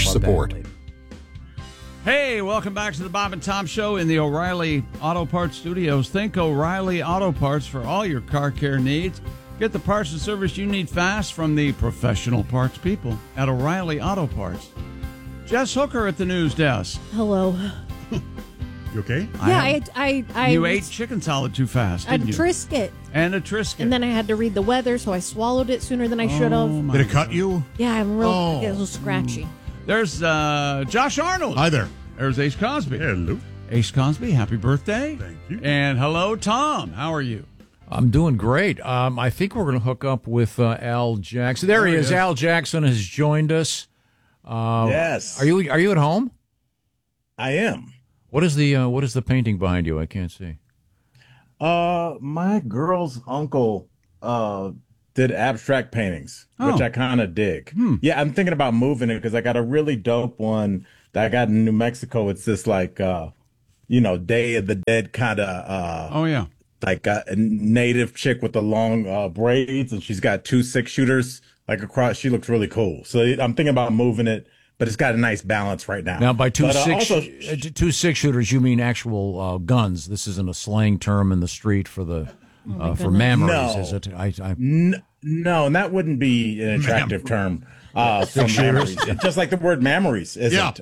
support. Hey, welcome back to the Bob and Tom Show in the O'Reilly Auto Parts Studios. Think O'Reilly Auto Parts for all your car care needs. Get the parts and service you need fast from the professional parts people at O'Reilly Auto Parts. Jess Hooker at the news desk. Hello. You okay? Yeah, I You ate chicken salad too fast, a didn't you? Triscuit. And a Triscuit. And then I had to read the weather, so I swallowed it sooner than I should have. Did it cut you? Yeah, I'm real. Oh. It was a little scratchy. There's Josh Arnold. Hi there. There's Ace Cosby. Hello. Ace Cosby, happy birthday. Thank you. And hello, Tom. How are you? I'm doing great. I think we're going to hook up with Al Jackson. There he is. Al Jackson has joined us. Yes. Are you at home? I am. What is the painting behind you? I can't see. My girl's uncle did abstract paintings, which I kind of dig. Yeah, I'm thinking about moving it because I got a really dope one that I got in New Mexico. It's this like Day of the Dead kind of Oh, yeah. like a native chick with the long braids, and she's got 2 6-shooters like across. She looks really cool. So I'm thinking about moving it, but it's got a nice balance right now. Now, by two But, six-shooters, you mean actual guns. This isn't a slang term in the street for the for memories, No. is it? No, and that wouldn't be an attractive term. From memories, just like the word memories isn't.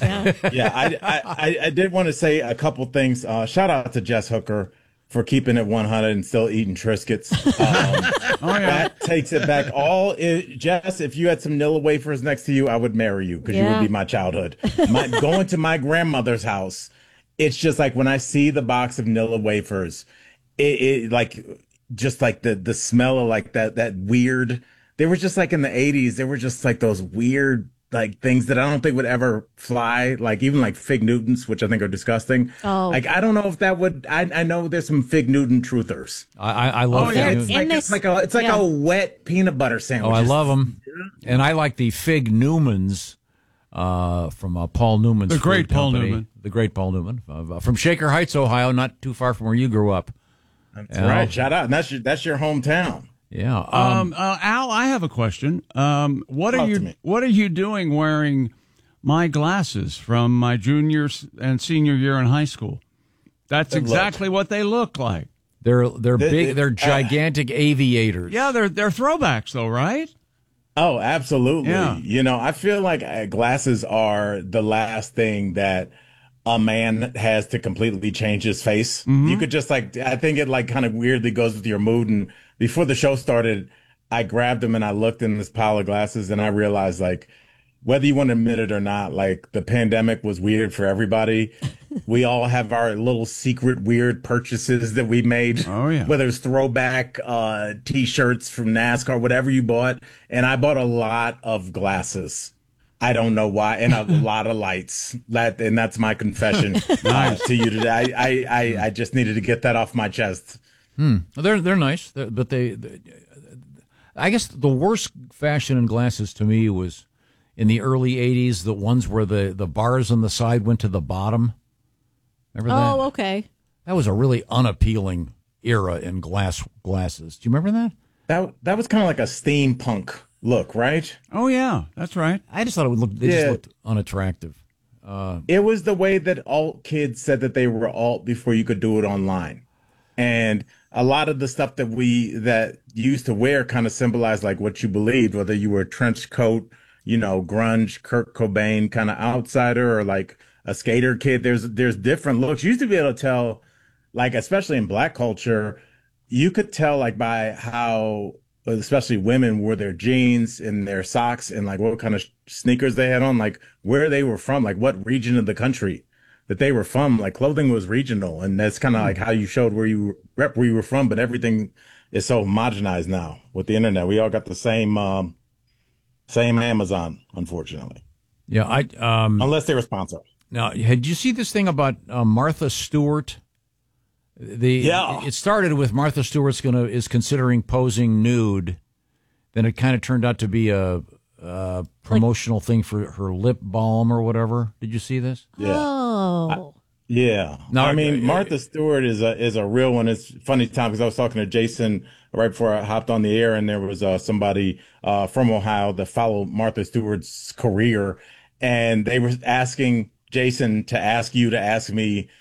I did want to say a couple things. Shout out to Jess Hooker for keeping it 100 and still eating Triscuits. That takes it back. Jess, if you had some Nilla wafers next to you, I would marry you because you would be my childhood. Going to my grandmother's house, it's just like when I see the box of Nilla wafers, it like just like the smell of like that weird. They were just like in the 80s. They were just like those weird like things that I don't think would ever fly. Like even like Fig Newtons, which I think are disgusting. Oh. Like I don't know if that would. I know there's some Fig Newton truthers. I love yeah. Fig Newton. It's like a wet peanut butter sandwich. Oh, I love them, and I like the Fig Newmans from Paul Newman's. The great Food Paul Company. Newman. The great Paul Newman from Shaker Heights, Ohio, not too far from where you grew up. That's right. Shout out. And that's your hometown. Yeah. Al, I have a question. What Talk to me. are you doing wearing my glasses from my junior and senior year in high school? That's exactly what they look like. They're big. They're gigantic aviators. Yeah, they're throwbacks though, right? Oh, absolutely. Yeah. I feel like glasses are the last thing that a man has to completely change his face. You could just I think it like kind of weirdly goes with your mood. And before the show started, I grabbed them and I looked in this pile of glasses and I realized like, whether you want to admit it or not, like the pandemic was weird for everybody. We all have our little secret weird purchases that we made. Oh, yeah. Whether it's throwback T-shirts from NASCAR, whatever you bought. And I bought a lot of glasses. I don't know why, and a lot of lights. And that's my confession to you today. I just needed to get that off my chest. They're nice, but I guess the worst fashion in glasses to me was in the early 80s, the ones where the bars on the side went to the bottom. Remember that? Oh, okay. That was a really unappealing era in glasses. Do you remember that? That was kind of like a steampunk look, right? Oh yeah, that's right. I just thought it would look. They just looked unattractive. It was the way that alt kids said that they were alt before you could do it online, and a lot of the stuff that that used to wear kind of symbolized like what you believed, whether you were a trench coat, grunge, Kurt Cobain kind of outsider, or like a skater kid. There's different looks. You used to be able to tell, like especially in Black culture, you could tell like by how, especially women, wore their jeans and their socks and like what kind of sneakers they had on, like where they were from, like what region of the country that they were from. Like clothing was regional, and that's kind of like how you showed where you were from. But everything is so homogenized now with the internet. We all got the same Amazon, unfortunately. Yeah, unless they were sponsored. Now, did you see this thing about Martha Stewart? It started with Martha Stewart is considering posing nude. Then it kind of turned out to be a promotional thing for her lip balm or whatever. Did you see this? Yeah. Oh. Yeah. No, I mean, Martha Stewart is a real one. It's funny, Tom, because I was talking to Jason right before I hopped on the air, and there was somebody from Ohio that followed Martha Stewart's career. and they were asking Jason to ask you to ask me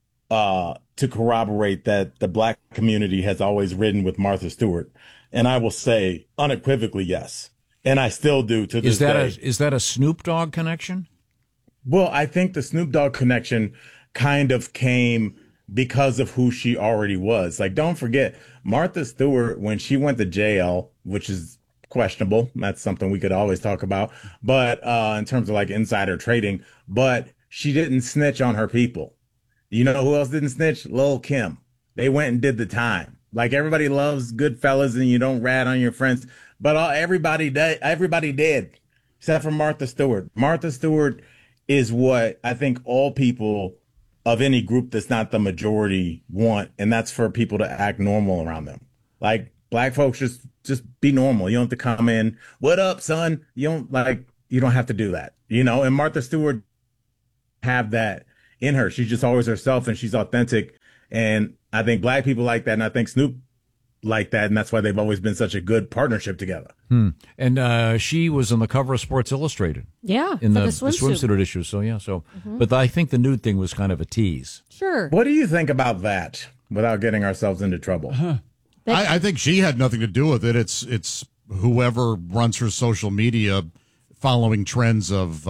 to corroborate that the Black community has always ridden with Martha Stewart. And I will say unequivocally yes. And I still do to this day. Is that a Snoop Dogg connection? Well, I think the Snoop Dogg connection kind of came because of who she already was. Like, don't forget, Martha Stewart, when she went to jail, which is questionable, that's something we could always talk about, but in terms of like insider trading, but she didn't snitch on her people. You know who else didn't snitch? Lil' Kim. They went and did the time. Like, everybody loves Goodfellas and you don't rat on your friends, but everybody did, except for Martha Stewart. Martha Stewart is what I think all people of any group that's not the majority want, and that's for people to act normal around them. Like, Black folks just be normal. You don't have to come in, what up, son? You don't have to do that, you know? And Martha Stewart have that in her. She's just always herself and she's authentic. And I think Black people like that, and I think Snoop like that, and that's why they've always been such a good partnership together. And she was on the cover of Sports Illustrated. Yeah, in the swimsuit issue. So yeah, but I think the nude thing was kind of a tease. Sure. What do you think about that? Without getting ourselves into trouble, I think she had nothing to do with it. It's whoever runs her social media, following trends of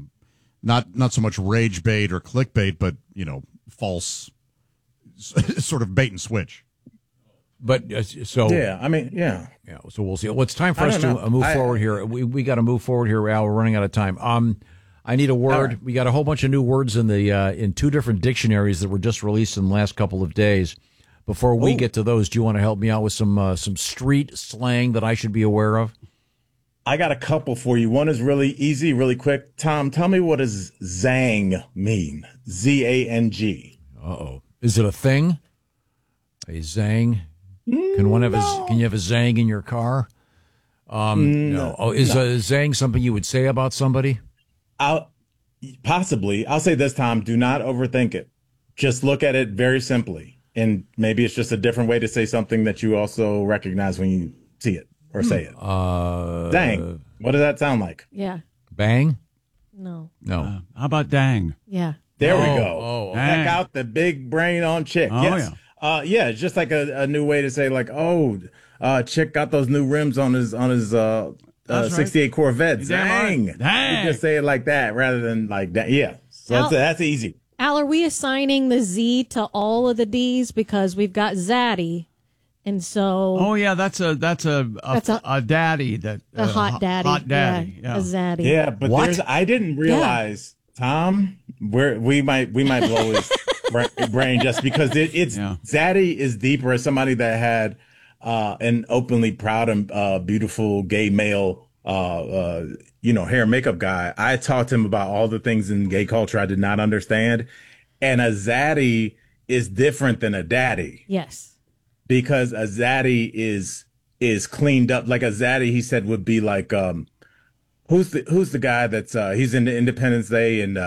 not so much rage bait or clickbait, but false sort of bait and switch. But so yeah, I mean, yeah. So we'll see. Well, it's time for us to move forward here. We got to move forward here, Al. We're running out of time. I need a word. Right. We got a whole bunch of new words in the in two different dictionaries that were just released in the last couple of days. Before we get to those, do you want to help me out with some street slang that I should be aware of? I got a couple for you. One is really easy, really quick. Tom, tell me, what does zang mean? Z-A-N-G. Uh-oh. Is it a thing? A zang? Can you have a zang in your car? No. Oh, is a zang something you would say about somebody? Possibly. I'll say this, Tom, do not overthink it. Just look at it very simply. And maybe it's just a different way to say something that you also recognize when you see it or say it. Dang. What does that sound like? Yeah. Bang? No. No. How about dang? Yeah. There we go. Check out the big brain on Chick. Oh, yes. Yeah. It's just like a new way to say, like, Chick got those new rims on his 68 Corvette. Dang. Dang. You just say it like that rather than like that. Yeah. So that's easy. Al, are we assigning the Z to all of the D's because we've got Zaddy, and so? Oh yeah, that's a daddy, that a hot daddy, hot daddy, a Zaddy. Yeah, but I didn't realize, Tom, we might blow his brain just because it's Zaddy is deeper as somebody that had an openly proud and beautiful gay male. Hair and makeup guy. I talked to him about all the things in gay culture I did not understand. And a zaddy is different than a daddy. Yes. Because a zaddy is cleaned up. Like a zaddy, he said, would be like, who's the guy that's, he's in the Independence Day and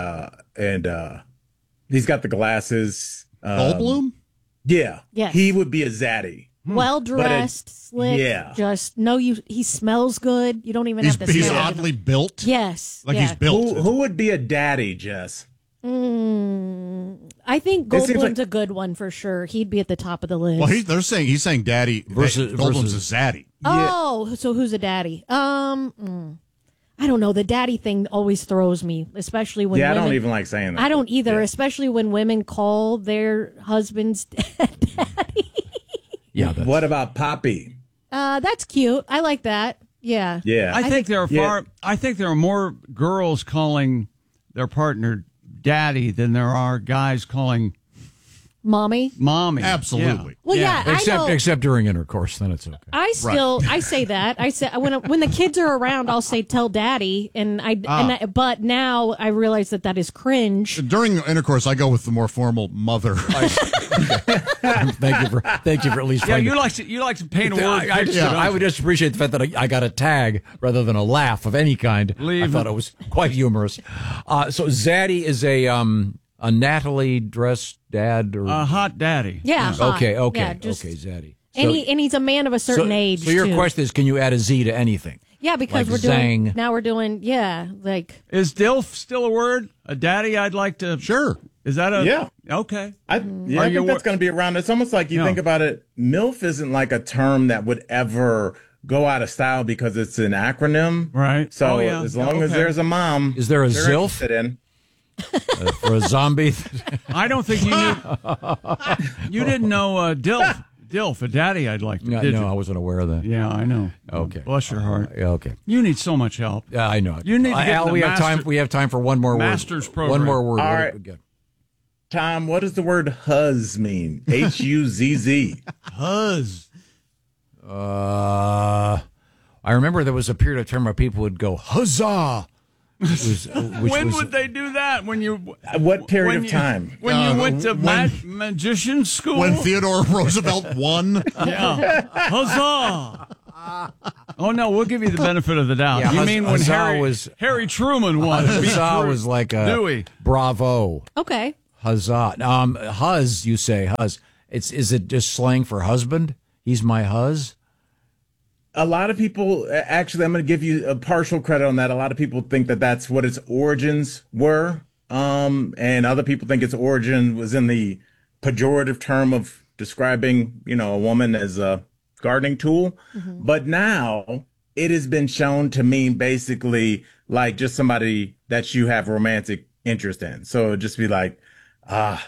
he's got the glasses. Goldblum? Yeah. Yes. He would be a zaddy. Well dressed, slick. Yeah. Just he smells good. You don't even have to smell. He's oddly built. Yes. Like he's built. Who would be a daddy, Jess? I think Goldblum's a good one for sure. He'd be at the top of the list. Well, he's saying daddy versus Goldblum's a zaddy. Oh, so who's a daddy? I don't know. The daddy thing always throws me, especially when women, I don't even like saying that. I don't either, especially when women call their husbands daddy. Yeah. What about Poppy? That's cute. I like that. Yeah. Yeah. I think there are more girls calling their partner daddy than there are guys calling mommy. Absolutely. Yeah. Well, yeah. Except during intercourse, then it's okay. I say that. I say when the kids are around, I'll say tell daddy, but now I realize that is cringe. During intercourse, I go with the more formal mother. Thank you for at least. Yeah, you like to paint a word. I would just appreciate the fact that I got a tag rather than a laugh of any kind. I thought it was quite humorous. So Zaddy is a Natalie dressed dad or a hot daddy. Yeah. Hot. Okay. Yeah, Zaddy. And he's a man of a certain age. So your too. question is, can you add a Z to anything? Yeah, because Like we're doing like. Is DILF still a word? A daddy I'd like to. Sure. Is that a. Yeah. Okay. I think that's going to be around. It's almost like you think about it. MILF isn't like a term that would ever go out of style because it's an acronym. Right. So as long as there's a mom. Is there a ZILF? For a zombie? I don't think you knew. You didn't know DILF. DILF, a daddy I'd like to. No, I wasn't aware of that. Yeah, I know. Okay. Bless your heart. Okay. You need so much help. Yeah, I know. You need to get Al, we have time for one more master's word. program. One more word. All right. Tom, what does the word huzz mean? HUZZ. Huzz. I remember there was a period of time where people would go huzzah. When would they do that? When you? What period of time? When you went to magician school? When Theodore Roosevelt won? Yeah. Huzzah! Oh, no, we'll give you the benefit of the doubt. Yeah, you mean when Harry Truman won? Huzzah was like a Dewey. Bravo. Okay. Huzzah. Huzz, you say, huzz. Is it just slang for husband? He's my huzz? A lot of people, actually, I'm going to give you a partial credit on that. A lot of people think that that's what its origins were. And other people think its origin was in the pejorative term of describing, a woman as a gardening tool. Mm-hmm. But now it has been shown to mean basically like just somebody that you have romantic interest in. So it'd just be like, I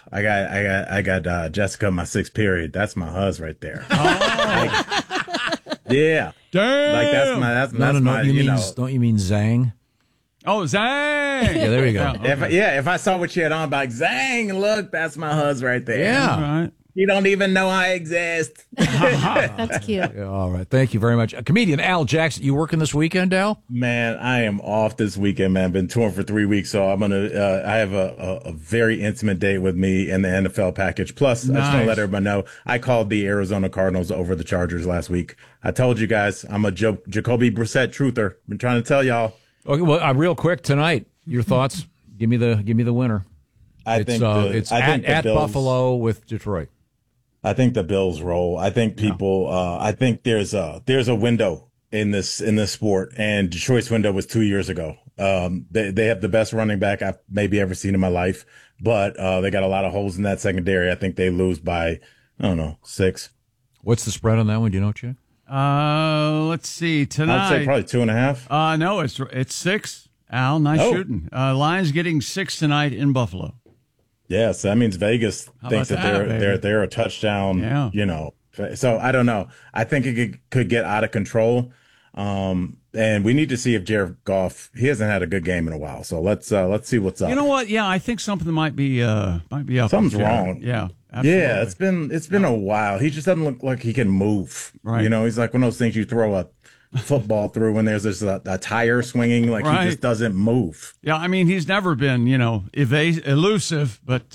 got Jessica, my sixth period. That's my huzz right there. Oh. Yeah. Damn. Like that's No. my, Don't you mean Zang? Oh, Zang. Yeah, there you go. If I saw what you had on, I'd be like, Zang, look, that's my huzz right there. Yeah. All right. You don't even know I exist. That's cute. Yeah, all right. Thank you very much. Comedian Al Jackson, you working this weekend, Al? Man, I am off this weekend, man. Been touring for 3 weeks, so I'm gonna. I have a very intimate date with me and the NFL package. Plus, I just want to let everybody know I called the Arizona Cardinals over the Chargers last week. I told you guys I'm a Jacoby Brissett truther. Been trying to tell y'all. Okay, well, real quick tonight, your thoughts? Give me the winner. I think at Buffalo with Detroit. I think the Bills roll. I think people. I think there's a window in this sport, and Detroit's window was 2 years ago. They have the best running back I've maybe ever seen in my life, but they got a lot of holes in that secondary. I think they lose by 6. What's the spread on that one? Do you know, Chad? Let's see. Tonight, I'd say probably 2.5. No, it's 6. Al, nice shooting. Lions getting 6 tonight in Buffalo. Yes, that means Vegas thinks that they're a touchdown. Yeah. So I don't know. I think it could get out of control. And we need to see if Jared Goff. He hasn't had a good game in a while. So let's see what's up. You know what? Yeah, I think something might be up. Something's wrong. Yeah. Absolutely. Yeah, it's been a while. He just doesn't look like he can move. Right. He's like one of those things you throw a football through when there's a tire swinging, like he just doesn't move. Yeah, I mean he's never been elusive, but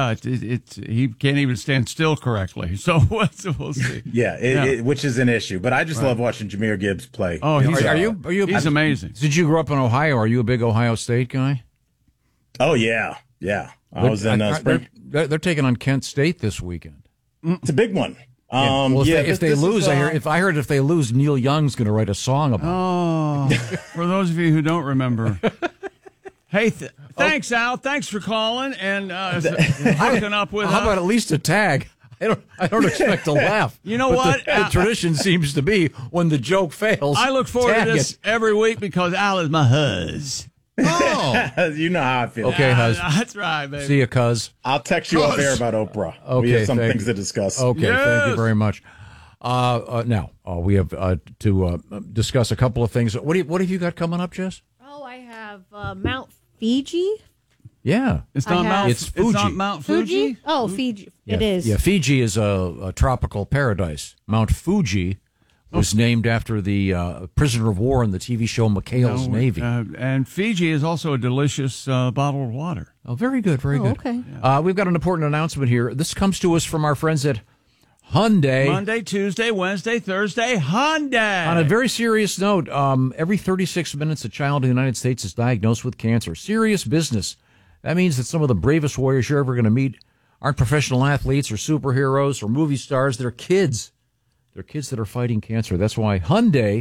he can't even stand still correctly. So we'll see. Which is an issue. But I just love watching Jahmyr Gibbs play. Oh, are you? He's amazing. Did you grow up in Ohio? Are you a big Ohio State guy? Oh yeah. I was in spring. They're taking on Kent State this weekend. It's a big one. If they lose, if they lose, Neil Young's going to write a song about it. For those of you who don't remember. Hey, thanks, Al. Thanks for calling and hooking up with us. How about at least a tag? I don't expect a laugh. You know what? The tradition seems to be when the joke fails. I look forward to this every week because Al is my huzz. Oh, you know how I feel. Okay, huz. That's right, baby. See you, cuz. I'll text you off air about Oprah. Okay, we have some things to discuss. Okay, Thank you very much. Now we have to discuss a couple of things. What have you got coming up, Jess? Oh, I have Mount Fiji. Yeah, it's not It's Fuji. It's not Mount Fuji. Oh, Fiji. Yeah, it is. Yeah, Fiji is a tropical paradise. Mount Fuji was named after the prisoner of war in the TV show McHale's Navy. And Fiji is also a delicious bottle of water. Oh, very good, very good. Okay. We've got an important announcement here. This comes to us from our friends at Hyundai. Monday, Tuesday, Wednesday, Thursday, Hyundai. On a very serious note, every 36 minutes a child in the United States is diagnosed with cancer. Serious business. That means that some of the bravest warriors you're ever going to meet aren't professional athletes or superheroes or movie stars. They're kids. They're kids that are fighting cancer. That's why Hyundai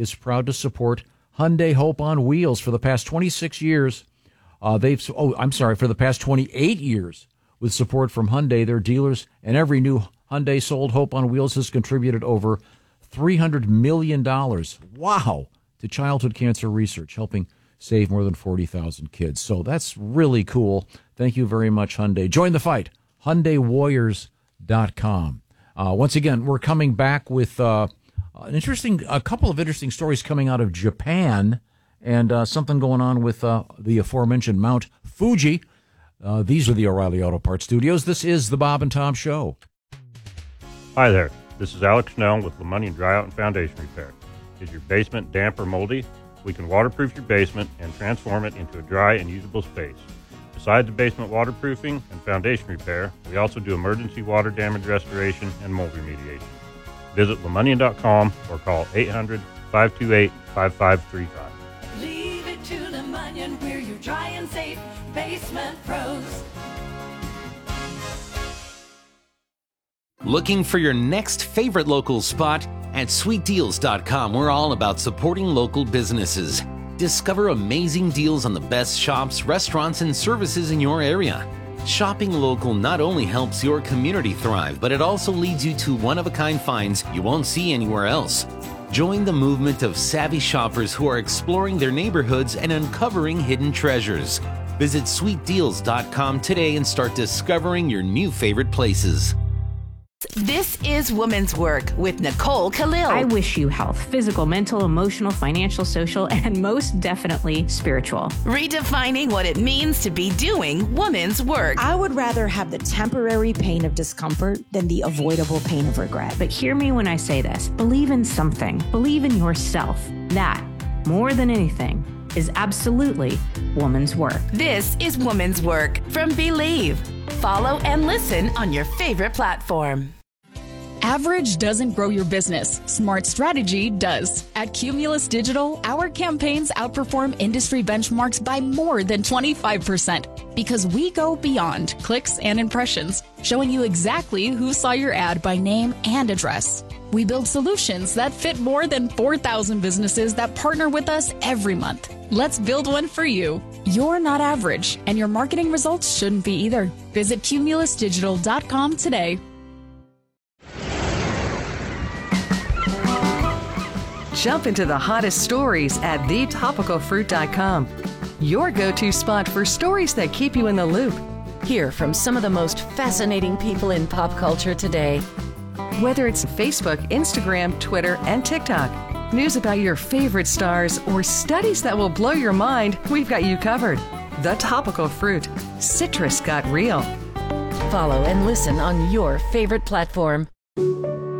is proud to support Hyundai Hope on Wheels for the past 26 years. For the past 28 years with support from Hyundai, their dealers, and every new Hyundai sold Hope on Wheels has contributed over $300 million. Wow. To childhood cancer research, helping save more than 40,000 kids. So that's really cool. Thank you very much, Hyundai. Join the fight. HyundaiWarriors.com. Once again, we're coming back with a couple of interesting stories coming out of Japan and something going on with the aforementioned Mount Fuji. These are the O'Reilly Auto Parts Studios. This is the Bob and Tom Show. Hi there. This is Alex Snell with LeMonnier Dry Out and Foundation Repair. Is your basement damp or moldy? We can waterproof your basement and transform it into a dry and usable space. Besides the basement waterproofing and foundation repair, we also do emergency water damage restoration and mold remediation. Visit LeMonnier.com or call 800-528-5535. Leave it to LeMonnier, we're your dry and safe basement pros. Looking for your next favorite local spot? At SweetDeals.com, we're all about supporting local businesses. Discover amazing deals on the best shops, restaurants, and services in your area. Shopping local not only helps your community thrive, but it also leads you to one-of-a-kind finds you won't see anywhere else. Join the movement of savvy shoppers who are exploring their neighborhoods and uncovering hidden treasures. Visit SweetDeals.com today and start discovering your new favorite places. This is Women's Work with Nicole Khalil. I wish you health, physical, mental, emotional, financial, social, and most definitely spiritual. Redefining what it means to be doing women's work. I would rather have the temporary pain of discomfort than the avoidable pain of regret. But hear me when I say this. Believe in something. Believe in yourself. That, more than anything, is absolutely woman's work. This is Woman's Work from Believe. Follow and listen on your favorite platform. Average doesn't grow your business. Smart strategy does. At Cumulus Digital, our campaigns outperform industry benchmarks by more than 25% because we go beyond clicks and impressions, showing you exactly who saw your ad by name and address. We build solutions that fit more than 4,000 businesses that partner with us every month. Let's build one for you. You're not average, and your marketing results shouldn't be either. Visit cumulusdigital.com today. Jump into the hottest stories at thetopicalfruit.com. Your go-to spot for stories that keep you in the loop. Hear from some of the most fascinating people in pop culture today. Whether it's Facebook, Instagram, Twitter, and TikTok, news about your favorite stars, or studies that will blow your mind, we've got you covered. The Topical Fruit. Citrus got real. Follow and listen on your favorite platform.